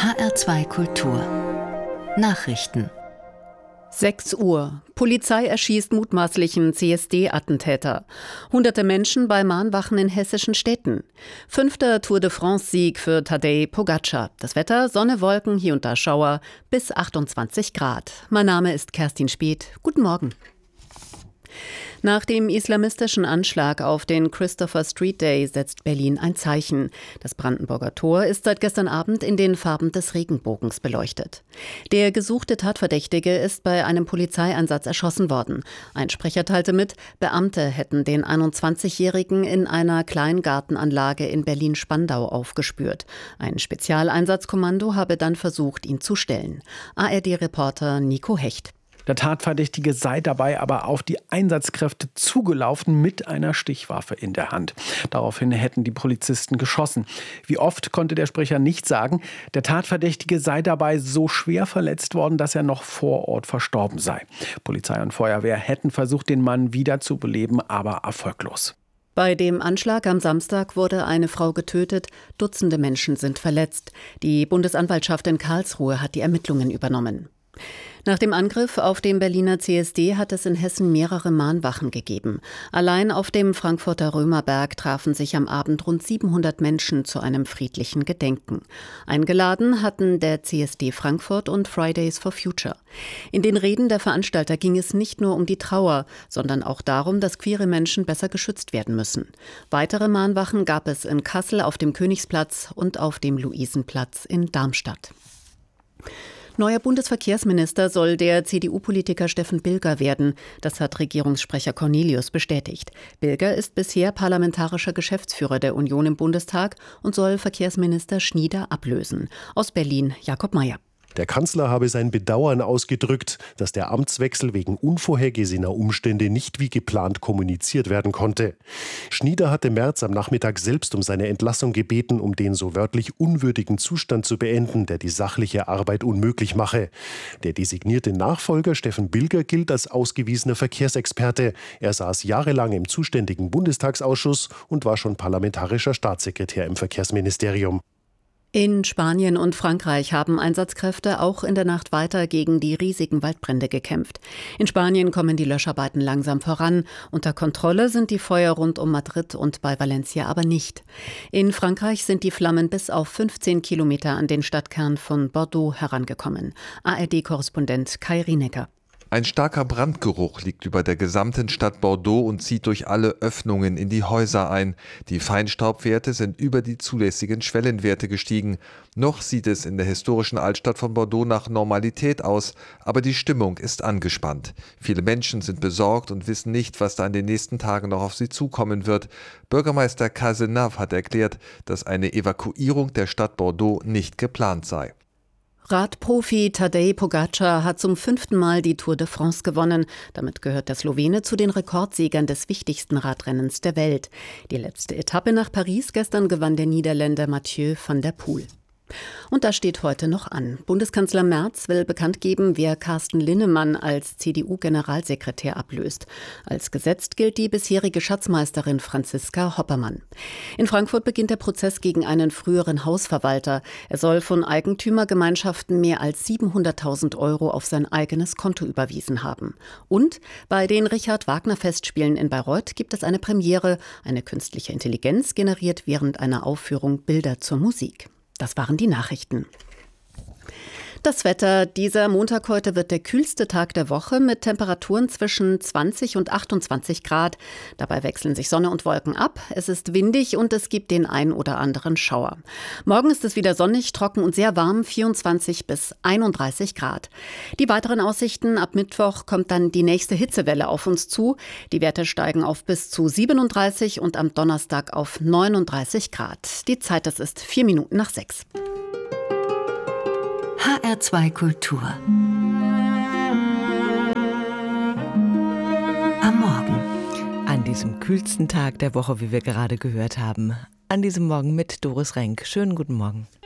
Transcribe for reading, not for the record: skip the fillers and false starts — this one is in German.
HR2 Kultur Nachrichten. 6 Uhr. Polizei erschießt mutmaßlichen CSD-Attentäter. Hunderte Menschen bei Mahnwachen in hessischen Städten. 5. Tour de France-Sieg für Tadej Pogačar. Das Wetter: Sonne, Wolken, hier und da Schauer, bis 28 Grad. Mein Name ist Kerstin Speth. Guten Morgen. Nach dem islamistischen Anschlag auf den Christopher Street Day setzt Berlin ein Zeichen. Das Brandenburger Tor ist seit gestern Abend in den Farben des Regenbogens beleuchtet. Der gesuchte Tatverdächtige ist bei einem Polizeieinsatz erschossen worden. Ein Sprecher teilte mit, Beamte hätten den 21-Jährigen in einer Kleingartenanlage in Berlin-Spandau aufgespürt. Ein Spezialeinsatzkommando habe dann versucht, ihn zu stellen. ARD-Reporter Nico Hecht. Der Tatverdächtige sei dabei aber auf die Einsatzkräfte zugelaufen mit einer Stichwaffe in der Hand. Daraufhin hätten die Polizisten geschossen. Wie oft, konnte der Sprecher nicht sagen. Der Tatverdächtige sei dabei so schwer verletzt worden, dass er noch vor Ort verstorben sei. Polizei und Feuerwehr hätten versucht, den Mann wieder zu beleben, aber erfolglos. Bei dem Anschlag am Samstag wurde eine Frau getötet, Dutzende Menschen sind verletzt. Die Bundesanwaltschaft in Karlsruhe hat die Ermittlungen übernommen. Nach dem Angriff auf den Berliner CSD hat es in Hessen mehrere Mahnwachen gegeben. Allein auf dem Frankfurter Römerberg trafen sich am Abend rund 700 Menschen zu einem friedlichen Gedenken. Eingeladen hatten der CSD Frankfurt und Fridays for Future. In den Reden der Veranstalter ging es nicht nur um die Trauer, sondern auch darum, dass queere Menschen besser geschützt werden müssen. Weitere Mahnwachen gab es in Kassel auf dem Königsplatz und auf dem Luisenplatz in Darmstadt. Neuer Bundesverkehrsminister soll der CDU-Politiker Steffen Bilger werden. Das hat Regierungssprecher Cornelius bestätigt. Bilger ist bisher parlamentarischer Geschäftsführer der Union im Bundestag und soll Verkehrsminister Schnieder ablösen. Aus Berlin Jakob Mayer. Der Kanzler habe sein Bedauern ausgedrückt, dass der Amtswechsel wegen unvorhergesehener Umstände nicht wie geplant kommuniziert werden konnte. Schnieder hatte Merz am Nachmittag selbst um seine Entlassung gebeten, um den so wörtlich unwürdigen Zustand zu beenden, der die sachliche Arbeit unmöglich mache. Der designierte Nachfolger Steffen Bilger gilt als ausgewiesener Verkehrsexperte. Er saß jahrelang im zuständigen Bundestagsausschuss und war schon parlamentarischer Staatssekretär im Verkehrsministerium. In Spanien und Frankreich haben Einsatzkräfte auch in der Nacht weiter gegen die riesigen Waldbrände gekämpft. In Spanien kommen die Löscharbeiten langsam voran. Unter Kontrolle sind die Feuer rund um Madrid und bei Valencia aber nicht. In Frankreich sind die Flammen bis auf 15 Kilometer an den Stadtkern von Bordeaux herangekommen. ARD-Korrespondent Kai Rienecker. Ein starker Brandgeruch liegt über der gesamten Stadt Bordeaux und zieht durch alle Öffnungen in die Häuser ein. Die Feinstaubwerte sind über die zulässigen Schwellenwerte gestiegen. Noch sieht es in der historischen Altstadt von Bordeaux nach Normalität aus, aber die Stimmung ist angespannt. Viele Menschen sind besorgt und wissen nicht, was da in den nächsten Tagen noch auf sie zukommen wird. Bürgermeister Cazenave hat erklärt, dass eine Evakuierung der Stadt Bordeaux nicht geplant sei. Radprofi Tadej Pogačar hat zum 5. Mal die Tour de France gewonnen. Damit gehört der Slowene zu den Rekordsiegern des wichtigsten Radrennens der Welt. Die letzte Etappe nach Paris gestern gewann der Niederländer Mathieu van der Poel. Und das steht heute noch an. Bundeskanzler Merz will bekannt geben, wer Carsten Linnemann als CDU-Generalsekretär ablöst. Als gesetzt gilt die bisherige Schatzmeisterin Franziska Hoppermann. In Frankfurt beginnt der Prozess gegen einen früheren Hausverwalter. Er soll von Eigentümergemeinschaften mehr als 700.000 € auf sein eigenes Konto überwiesen haben. Und bei den Richard-Wagner-Festspielen in Bayreuth gibt es eine Premiere. Eine künstliche Intelligenz generiert während einer Aufführung Bilder zur Musik. Das waren die Nachrichten. Das Wetter: Dieser Montag heute wird der kühlste Tag der Woche mit Temperaturen zwischen 20 und 28 Grad. Dabei wechseln sich Sonne und Wolken ab. Es ist windig und es gibt den ein oder anderen Schauer. Morgen ist es wieder sonnig, trocken und sehr warm, 24 bis 31 Grad. Die weiteren Aussichten: Ab Mittwoch kommt dann die nächste Hitzewelle auf uns zu. Die Werte steigen auf bis zu 37 und am Donnerstag auf 39 Grad. Die Zeit: es ist 4 Minuten nach 6. HR2 Kultur am Morgen. An diesem kühlsten Tag der Woche, wie wir gerade gehört haben. An diesem Morgen mit Doris Renk. Schönen guten Morgen.